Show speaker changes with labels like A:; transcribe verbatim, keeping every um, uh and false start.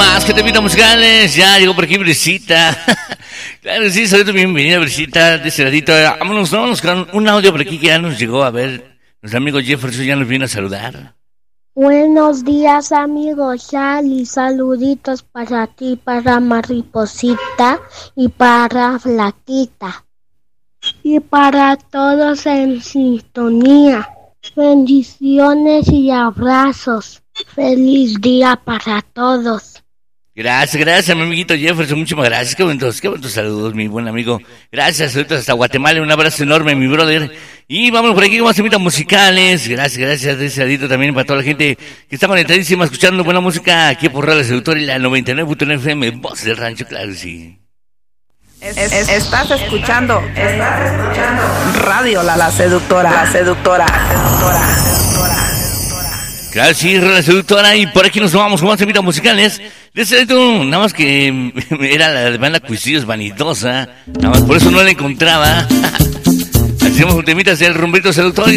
A: más que te invito musicales. Ya llegó por aquí Brisita. Claro, sí, saludos, bienvenida Brisita de ese ladito. Vámonos, vámonos con un audio por aquí que ya nos llegó. A ver, nuestro amigo Jefferson ya nos viene a saludar.
B: Buenos días, amigo Charlie. Saluditos para ti, para Mariposita y para Flaquita. Y para todos en sintonía. Bendiciones y abrazos. Feliz día para todos.
A: Gracias, gracias, mi amiguito Jefferson. Muchísimas gracias. Qué bonitos, qué bonitos saludos, mi buen amigo. Gracias, saludos hasta Guatemala. Un abrazo enorme, mi brother. Y vamos por aquí con más temitas musicales. Gracias, gracias de ese ladito también para toda la gente que está conectadísima escuchando buena música aquí por Radio Seductor y la noventa y nueve punto nueve F M, Voz del Rancho, claro, sí.
C: Es, es, estás escuchando, estás escuchando Radio La, la Seductora, La Seductora, La Seductora, Seductora.
A: Claro, sí, La Seductora, y por aquí nos vamos con más temitas musicales. De ese lado, nada más que era la banda Cuisillos Vanidosa, nada más por eso no la encontraba. Hacemos un temita del rumbrito seductor.